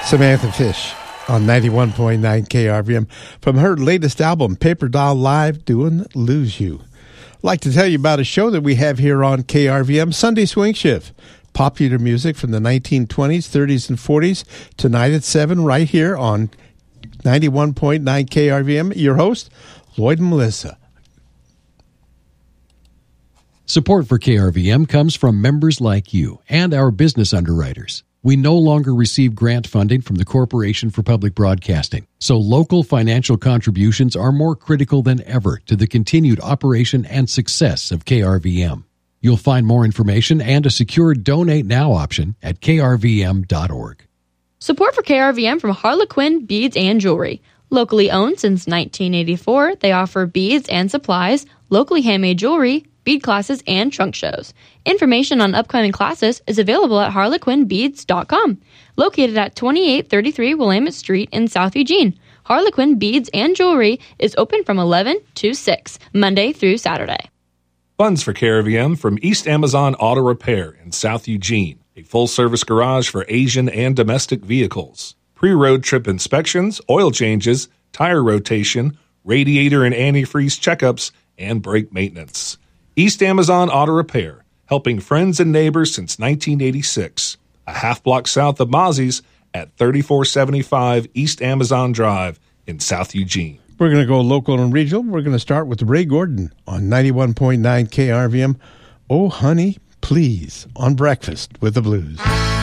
Samantha Fish on 91.9 KRVM from her latest album, Paper Doll Live, doing Lose You. I'd like to tell you about a show that we have here on KRVM, Sunday Swing Shift. Popular music from the 1920s, 30s, and 40s. Tonight at 7 right here on 91.9 KRVM. Your host, Lloyd and Melissa. Support for KRVM comes from members like you and our business underwriters. We no longer receive grant funding from the Corporation for Public Broadcasting, so local financial contributions are more critical than ever to the continued operation and success of KRVM. You'll find more information and a secure Donate Now option at krvm.org. Support for KRVM from Harlequin Beads and Jewelry. Locally owned since 1984, they offer beads and supplies, locally handmade jewelry, bead classes, and trunk shows. Information on upcoming classes is available at harlequinbeads.com. Located at 2833 Willamette Street in South Eugene, Harlequin Beads and Jewelry is open from 11 to 6, Monday through Saturday. Funds for KRVM from East Amazon Auto Repair in South Eugene, a full-service garage for Asian and domestic vehicles. Pre-road trip inspections, oil changes, tire rotation, radiator and antifreeze checkups, and brake maintenance. East Amazon Auto Repair, helping friends and neighbors since 1986. A half block south of Mozzie's at 3475 East Amazon Drive in South Eugene. We're going to go local and regional. We're going to start with Ray Gordon on 91.9 KRVM. Oh, honey, please, on Breakfast with the Blues.